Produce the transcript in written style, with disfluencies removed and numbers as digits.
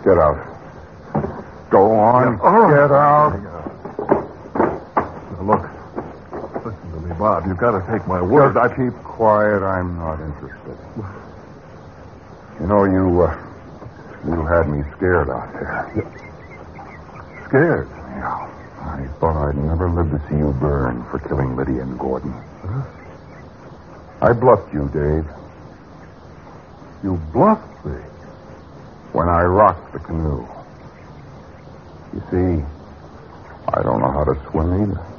Get out. Go on. Get out. Now, look. Listen to me, Bob. You've got to take my word. Just keep quiet. I'm not interested. You know, you had me scared out there. Scared? Yeah. I thought I'd never live to see you burn for killing Lydia and Gordon. Huh? I bluffed you, Dave. You bluffed me? When I rocked the canoe. You see, I don't know how to swim either.